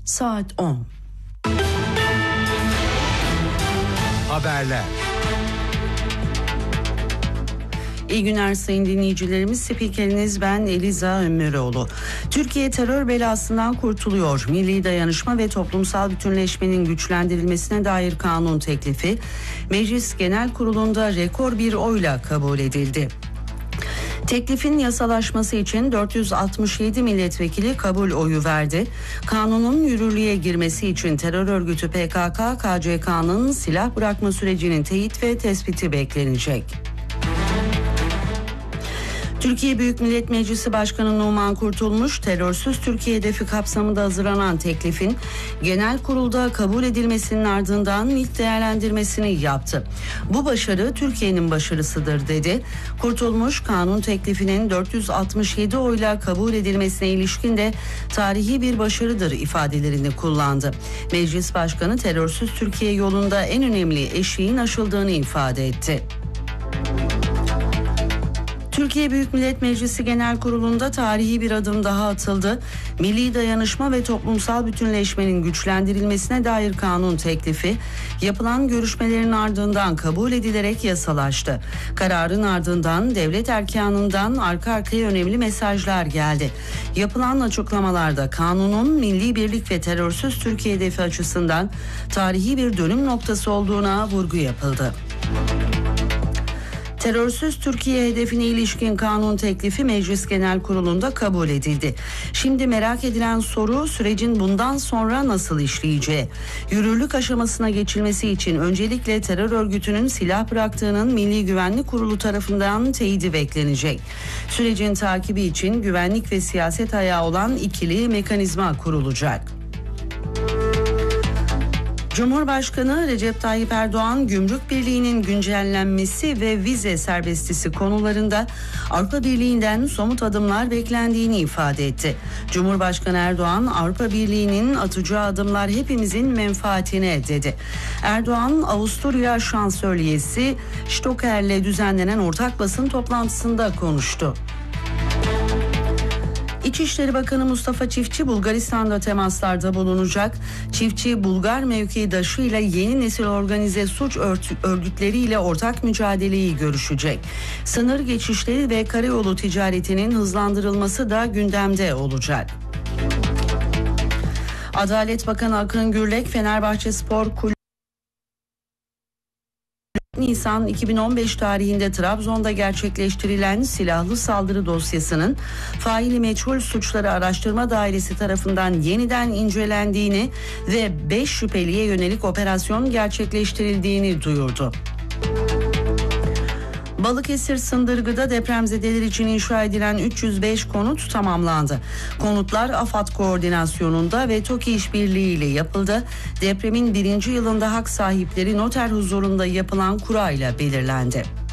saat 10. Haberler. İyi günler sayın dinleyicilerimiz. Spikeriniz ben Eliza Ömüroğlu. Türkiye terör belasından kurtuluyor. Milli dayanışma ve toplumsal bütünleşmenin güçlendirilmesine dair kanun teklifi Meclis Genel Kurulu'nda rekor bir oyla kabul edildi. Teklifin yasalaşması için 467 milletvekili kabul oyu verdi. Kanunun yürürlüğe girmesi için terör örgütü PKK-KCK'nın silah bırakma sürecinin teyit ve tespiti beklenecek. Türkiye Büyük Millet Meclisi Başkanı Numan Kurtulmuş, terörsüz Türkiye hedefi kapsamında hazırlanan teklifin genel kurulda kabul edilmesinin ardından ilk değerlendirmesini yaptı. Bu başarı Türkiye'nin başarısıdır dedi. Kurtulmuş, kanun teklifinin 467 oyla kabul edilmesine ilişkin de tarihi bir başarıdır ifadelerini kullandı. Meclis Başkanı terörsüz Türkiye yolunda en önemli eşiğin aşıldığını ifade etti. Türkiye Büyük Millet Meclisi Genel Kurulu'nda tarihi bir adım daha atıldı. Milli dayanışma ve toplumsal bütünleşmenin güçlendirilmesine dair kanun teklifi yapılan görüşmelerin ardından kabul edilerek yasalaştı. Kararın ardından devlet erkanından arka arkaya önemli mesajlar geldi. Yapılan açıklamalarda kanunun milli birlik ve terörsüz Türkiye hedefi açısından tarihi bir dönüm noktası olduğuna vurgu yapıldı. Terörsüz Türkiye hedefine ilişkin kanun teklifi Meclis Genel Kurulu'nda kabul edildi. Şimdi merak edilen soru sürecin bundan sonra nasıl işleyeceği. Yürürlük aşamasına geçilmesi için öncelikle terör örgütünün silah bıraktığının Milli Güvenlik Kurulu tarafından teyidi beklenecek. Sürecin takibi için güvenlik ve siyaset ayağı olan ikili mekanizma kurulacak. Cumhurbaşkanı Recep Tayyip Erdoğan, Gümrük Birliği'nin güncellenmesi ve vize serbestisi konularında Avrupa Birliği'nden somut adımlar beklendiğini ifade etti. Cumhurbaşkanı Erdoğan, Avrupa Birliği'nin atacağı adımlar hepimizin menfaatine dedi. Erdoğan, Avusturya Şansölyesi Stocker'le düzenlenen ortak basın toplantısında konuştu. İçişleri Bakanı Mustafa Çiftçi Bulgaristan'da temaslarda bulunacak. Çiftçi, Bulgar mevkidaşıyla yeni nesil organize suç örgütleriyle ortak mücadeleyi görüşecek. Sınır geçişleri ve karayolu ticaretinin hızlandırılması da gündemde olacak. Adalet Bakanı Akın Gürlek, Fenerbahçe Spor Kulübü Nisan 2015 tarihinde Trabzon'da gerçekleştirilen silahlı saldırı dosyasının faili meçhul suçları araştırma dairesi tarafından yeniden incelendiğini ve 5 şüpheliye yönelik operasyon gerçekleştirildiğini duyurdu. Balıkesir Sındırgı'da depremzedeler için inşa edilen 305 konut tamamlandı. Konutlar AFAD koordinasyonunda ve TOKİ işbirliği ile yapıldı. Depremin 1. yılında hak sahipleri noter huzurunda yapılan kurayla belirlendi.